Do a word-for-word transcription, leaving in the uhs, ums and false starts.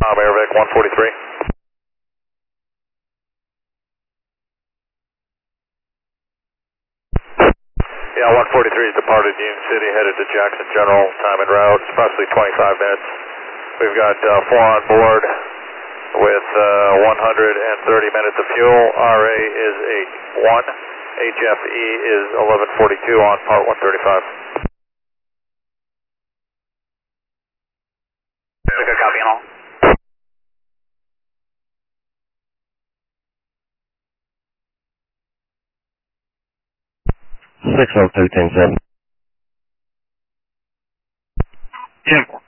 Um, Airvic one forty-three. Yeah, one forty-three has departed Union City, headed to Jackson General. Time en route, it's approximately twenty-five minutes. We've got uh, four on board with uh, one hundred thirty minutes of fuel. R A is a one. H F E is eleven forty-two on part one thirty-five. Good copy and all. six oh two ten seven. Yeah.